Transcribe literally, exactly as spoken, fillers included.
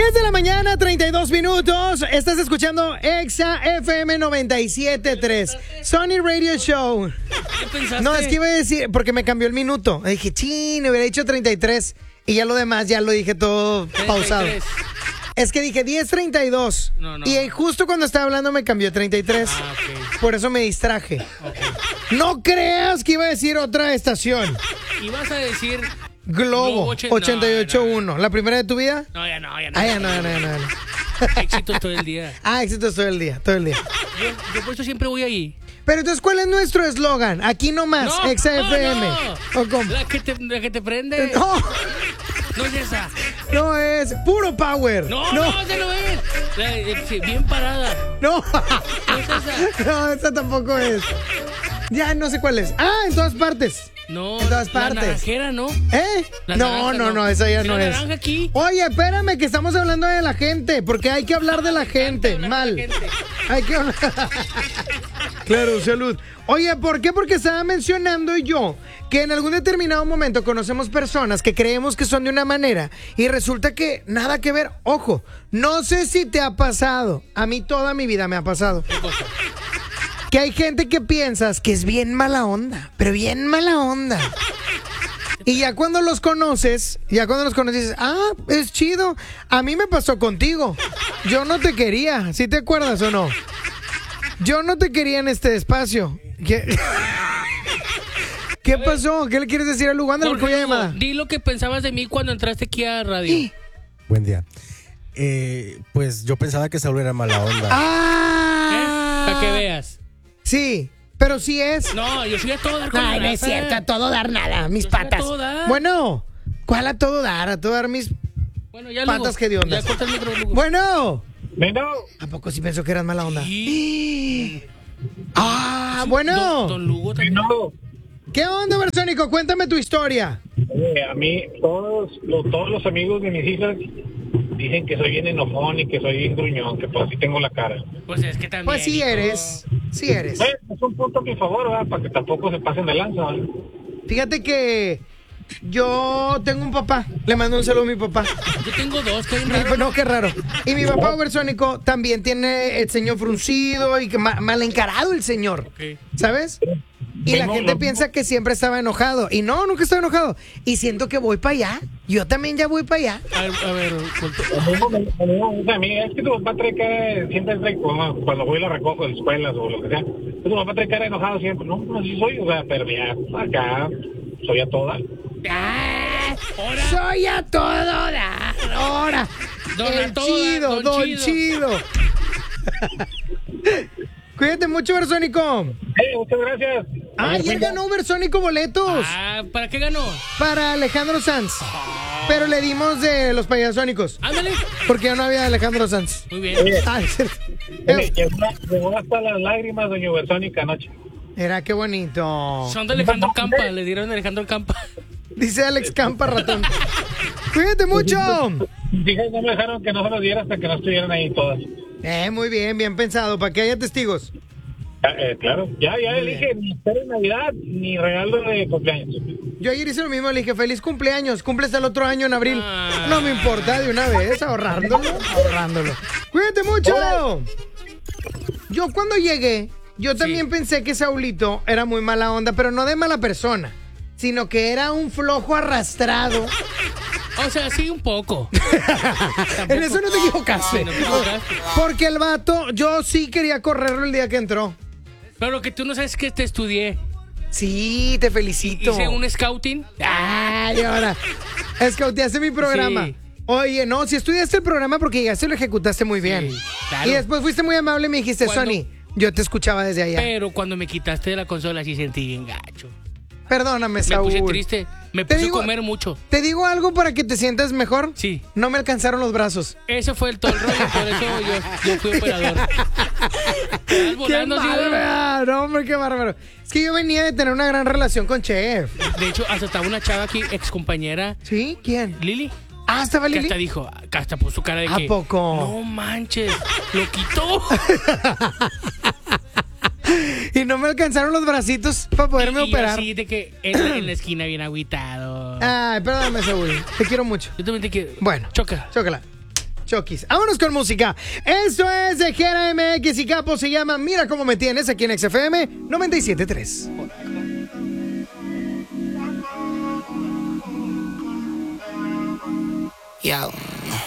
diez de la mañana, treinta y dos minutos. Estás escuchando Exa F M noventa y siete punto tres. Sony Radio Show. ¿Qué pensaste? No, es que iba a decir, porque me cambió el minuto. Dije, chin, hubiera dicho treinta y tres. Y ya lo demás ya lo dije todo pausado. treinta y tres. Es que dije diez treinta y dos. No, no. Y justo cuando estaba hablando me cambió treinta y tres. Ah, ok. Por eso me distraje. Okay. No creas que iba a decir otra estación. Y vas a decir... Globo Globo ochen- ochenta y ocho punto uno. no, no. ¿La primera de tu vida? No, ya no, ya no. Ah, ya no, ya no, ya no. Ya no. Éxitos todo el día. Ah, éxitos todo el día, todo el día. Yo, yo por eso siempre voy ahí. Pero entonces, ¿cuál es nuestro eslogan? Aquí nomás, No, Exa no, F M. no. ¿O cómo? La que te, la que te prende. No, No es esa. no es puro power. No, no, no, esa no es. La- eh, sí, bien parada. no. No es esa. No, esa tampoco es. Ya no sé cuál es. Ah, en todas partes. No, En todas la partes. naranjera, ¿no? ¿Eh? La No, naranja, no, no. no, esa ya ¿Sí no la es. naranja aquí? Oye, espérame, que estamos hablando de la gente, porque hay que hablar de la gente. hablar de Mal. la gente. Hay que hablar. Claro, salud. Oye, ¿por qué? Porque estaba mencionando yo que en algún determinado momento conocemos personas que creemos que son de una manera y resulta que nada que ver. Ojo, no sé si te ha pasado. A mí toda mi vida me ha pasado. ¿Qué cosa? Que hay gente que piensas que es bien mala onda, pero bien mala onda. Y ya cuando los conoces, ya cuando los conoces, dices, ah, es chido. A mí me pasó contigo. Yo no te quería, ¿sí te acuerdas o no? Yo no te quería en este espacio. ¿Qué, ¿Qué pasó? ¿Qué le quieres decir a Luganda? Porque voy a Jorge llamada. Hugo, di lo que pensabas de mí cuando entraste aquí a radio. Buen día. Eh, pues yo pensaba que Saúl era mala onda. ¿Eh? ¡Ah! Para que veas. Sí, pero sí es. No, yo fui a todo dar con Ay, la no es raza. cierto, a todo dar nada, mis Yo soy a patas. todo dar. Bueno, ¿cuál a todo dar? A todo dar mis... Bueno, ya patas luego. que de onda. Ya corta el micro, Lugo. Bueno. Bueno, ¿A poco sí pensó que eras mala onda? Sí. Ah, Don, bueno. don Lugo también. no. ¿Qué onda, Bersónico? Cuéntame tu historia. Eh, a mí, todos los, todos los amigos de mis hijas dicen que soy bien enojón y que soy bien gruñón, que pues así tengo la cara. Pues es que también. Pues sí hijo. eres, sí eres. Bueno, es un punto a mi favor, ¿verdad? Para que tampoco se pasen de lanza, ¿verdad? Fíjate que yo tengo un papá. Le mando un saludo a mi papá. Yo tengo dos, que hay un Mi- raro. No, qué raro. Y mi papá Bersónico también tiene el ceño fruncido y que ma- mal encarado el señor. Ok. ¿Sabes? Y la Tengo gente los- piensa que siempre estaba enojado. Y no, nunca estaba enojado. Y siento que voy para allá. Yo también ya voy para allá. A ver, a ver, con- A mí no me- a mí no me gusta a mí, es que tu papá trae cara, siempre trae, cuando, cuando voy y la recojo de las escuelas o lo que sea, tu papá trae cara enojado siempre. No, no, así soy, o sea, pero ya, acá, soy a toda. ¡Ah! ¡Ahora! Soy a todo dar. Ahora. Don El a todo chido, dar, don don chido. chido. Cuídate mucho, Bersónico. Hey, muchas gracias. Ah, y él ganó Bersónico boletos Ah, ¿para qué ganó? para Alejandro Sanz. Pero le dimos de los payasónicos. Ándale. Porque ya no había Alejandro Sanz. Muy bien. Ah, es cierto. Oye, llegó, llegó hasta las lágrimas, doña Bersónica, anoche. Era qué bonito. Son de Alejandro Campa, le dieron a Alejandro Campa. Dice Alex Campa, ratón. Cuídate mucho. Mis hijas no me dejaron que no se los diera hasta que no estuvieran ahí todas. Eh, muy bien, bien pensado, para que haya testigos. Ah, eh, claro, ya, ya le dije, ni espero de Navidad, ni regalo de cumpleaños. Yo ayer hice lo mismo, le dije, feliz cumpleaños, cumples el otro año en abril. Ah. No me importa, de una vez, ahorrándolo, ahorrándolo. Cuídate mucho. Yo cuando llegué, yo también pensé que Saulito era muy mala onda, pero no de mala persona, sino que era un flojo arrastrado. O sea, sí, un poco. En eso no te equivocaste. Sí, no te equivocaste. Porque el vato, yo sí quería correrlo el día que entró. Pero lo que tú no sabes es que te estudié. Sí, te felicito. Hice un scouting. Ay, ahora. Escauteaste mi programa. Sí. Oye, no, si estudiaste el programa porque llegaste y lo ejecutaste muy bien. Sí, claro. Y después fuiste muy amable y me dijiste, Cuando- Sony, yo te escuchaba desde allá. Pero cuando me quitaste de la consola sí sentí bien gacho. Perdóname, Me Saúl. puse triste. Me Te puse digo- a comer mucho. ¿Te digo algo para que te sientas mejor? Sí. No me alcanzaron los brazos. Ese fue el todo el rollo, por eso yo, yo fui operador. Estás ¡Qué volando, sí, güey. bárbaro! No, hombre, qué bárbaro. Es que yo venía de tener una gran relación con Chef. De hecho, hasta estaba una chava aquí, ex compañera, ¿Sí? ¿Quién? Lili, Ah, estaba que Lili. hasta dijo, que hasta puso cara de ¿A que... poco? No manches, lo quitó. Y no me alcanzaron los bracitos para poderme Y yo operar. así de que en, en la esquina bien agüitado. Ay, perdóname, Saúl. Te quiero mucho. Yo también te quiero. Bueno. Choca. Chócala. Chokis. Vámonos con música. Esto es de Jera M X y Capo. Se llama Mira Cómo Me Tienes aquí en X F M noventa y siete punto tres. Yo.